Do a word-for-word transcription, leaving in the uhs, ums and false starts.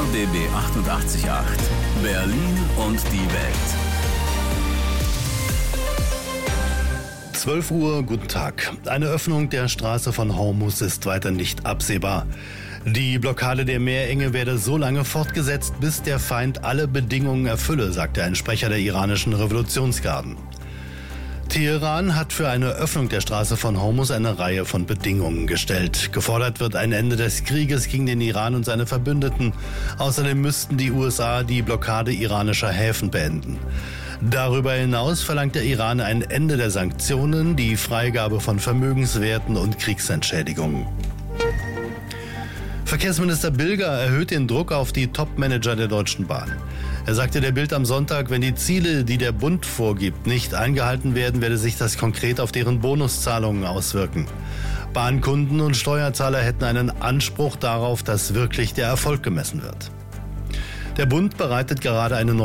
D B achtundachtzig Komma acht. Berlin und die Welt. zwölf Uhr, guten Tag. Eine Öffnung der Straße von Hormuz ist weiter nicht absehbar. Die Blockade der Meerenge werde so lange fortgesetzt, bis der Feind alle Bedingungen erfülle, sagte ein Sprecher der iranischen Revolutionsgarden. Teheran hat für eine Öffnung der Straße von Hormuz eine Reihe von Bedingungen gestellt. Gefordert wird ein Ende des Krieges gegen den Iran und seine Verbündeten. Außerdem müssten die U S A die Blockade iranischer Häfen beenden. Darüber hinaus verlangt der Iran ein Ende der Sanktionen, die Freigabe von Vermögenswerten und Kriegsentschädigungen. Verkehrsminister Bilger erhöht den Druck auf die Top-Manager der Deutschen Bahn. Er sagte der Bild am Sonntag, wenn die Ziele, die der Bund vorgibt, nicht eingehalten werden, werde sich das konkret auf deren Bonuszahlungen auswirken. Bahnkunden und Steuerzahler hätten einen Anspruch darauf, dass wirklich der Erfolg gemessen wird. Der Bund bereitet gerade eine neue